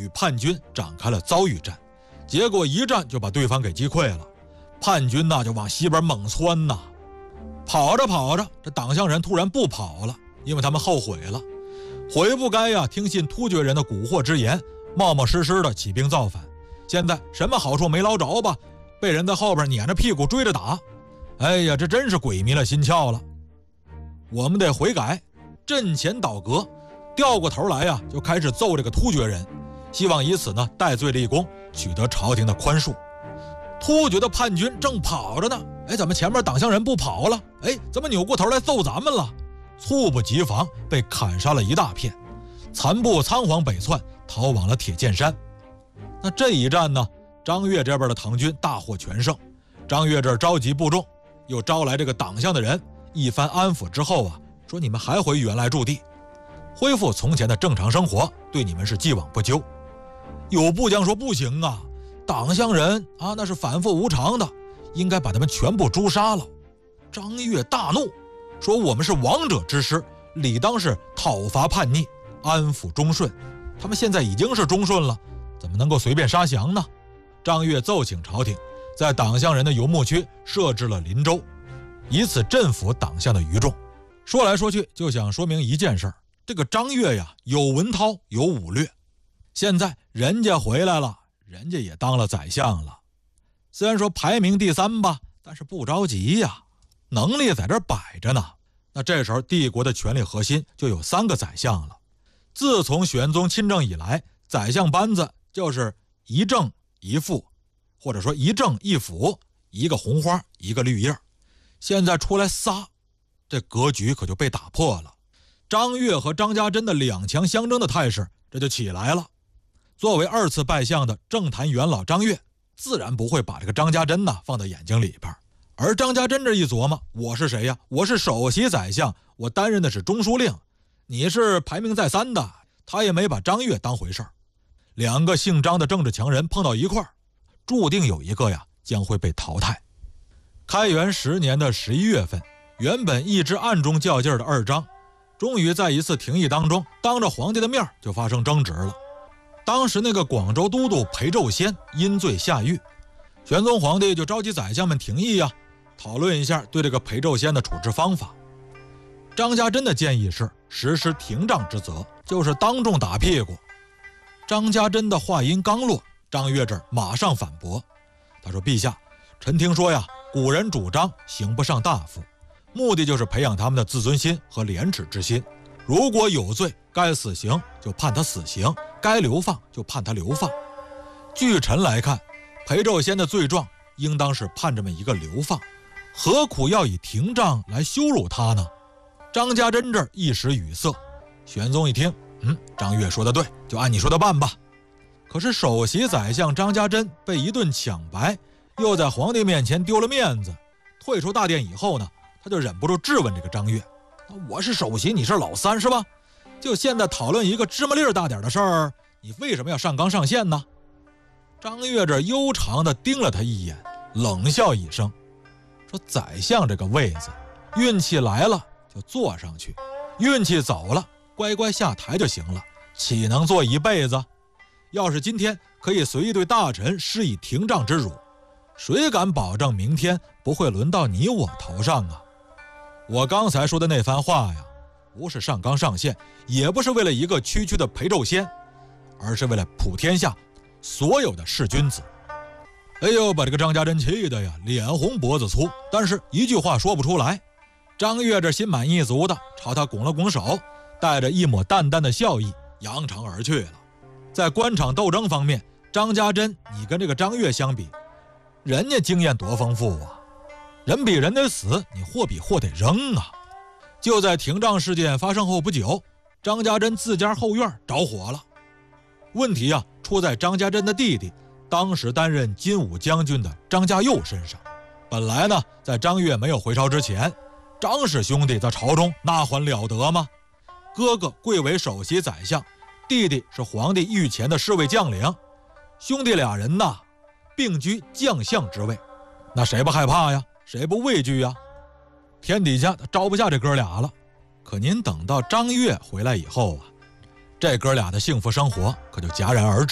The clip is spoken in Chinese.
与叛军展开了遭遇战，结果一战就把对方给击溃了。叛军就往西边猛窜呐，跑着跑着，这党项人突然不跑了，因为他们后悔了，悔不该听信突厥人的蛊惑之言，冒冒失失的起兵造反。现在什么好处没捞着吧，被人在后边撵着屁股追着打。哎呀，这真是鬼迷了心窍了。我们得悔改，阵前倒戈，掉过头来就开始揍这个突厥人，希望以此戴罪立功，取得朝廷的宽恕。突厥的叛军正跑着呢，怎么前面党项人不跑了？怎么扭过头来揍咱们了？猝不及防，被砍杀了一大片，残部仓皇北窜，逃往了铁剑山。那这一战呢，张悦这边的唐军大获全胜。张悦这儿召集部众，又招来这个党项的人，一番安抚之后说你们还回原来驻地，恢复从前的正常生活，对你们是既往不咎。有部将说不行啊，党项人那是反复无常的，应该把他们全部诛杀了。张悦大怒，说我们是王者之师，理当是讨伐叛逆，安抚忠顺，他们现在已经是忠顺了，怎么能够随便杀降呢？张悦奏请朝廷，在党项人的游牧区设置了林州，以此镇抚党项的余众。说来说去就想说明一件事，这个张悦有文韬有武略，现在人家回来了，人家也当了宰相了，虽然说排名第3吧，但是不着急能力在这摆着呢。那这时候帝国的权力核心就有3个宰相了。自从玄宗亲政以来，宰相班子就是一正一副，或者说一正一辅，一个红花一个绿叶。现在出来仨，这格局可就被打破了。张悦和张家珍的两强相争的态势这就起来了。作为2次拜相的政坛元老张悦，自然不会把这个张家珍放在眼睛里边。而张家珍这一琢磨，我是谁呀？我是首席宰相，我担任的是中书令，你是排名在3的，他也没把张悦当回事儿。2个姓张的政治强人碰到一块儿，注定有一个将会被淘汰。开元10年的11月份，原本一直暗中较劲的2张，终于在一次廷议当中，当着皇帝的面就发生争执了。当时那个广州都督裴胄先因罪下狱，玄宗皇帝就召集宰相们廷议讨论一下对这个裴胄先的处置方法。张家珍的建议是实施廷杖之责，就是当众打屁股。张家珍的话音刚落，张悦这儿马上反驳，他说：陛下，臣听说古人主张刑不上大夫，目的就是培养他们的自尊心和廉耻之心，如果有罪，该死刑就判他死刑，该流放就判他流放。据臣来看，裴胄先的罪状应当是判这么一个流放，何苦要以廷杖来羞辱他呢？张家珍这儿一时语塞。玄宗一听，张悦说的对，就按你说的办吧。可是首席宰相张家珍被一顿抢白，又在皇帝面前丢了面子，退出大殿以后呢，他就忍不住质问这个张悦：我是首席，你是老三是吧？就现在讨论一个芝麻粒大点的事儿，你为什么要上纲上线呢？张悦这悠长地盯了他一眼，冷笑一声，说：宰相这个位子，运气来了就坐上去，运气走了乖乖下台就行了，岂能坐一辈子？要是今天可以随意对大臣施以廷杖之辱，谁敢保证明天不会轮到你我头上啊？我刚才说的那番话不是上纲上线，也不是为了一个区区的裴胄先，而是为了普天下所有的士君子。哎呦，把这个张家珍气的脸红脖子粗，但是一句话说不出来。张悦这心满意足的朝他拱了拱手，带着一抹淡淡的笑意扬长而去了。在官场斗争方面，张家珍你跟这个张悦相比，人家经验多丰富人比人得死，你货比货得扔就在廷杖事件发生后不久，张家珍自家后院着火了。问题出在张家珍的弟弟，当时担任金武将军的张家佑身上。本来呢，在张悦没有回朝之前，张氏兄弟在朝中那还了得吗？哥哥贵为首席宰相，弟弟是皇帝御前的侍卫将领，兄弟俩人并居将相之位，那谁不害怕呀？谁不畏惧呀？天底下招不下这哥俩了。可您等到张悦回来以后这哥俩的幸福生活可就戛然而止。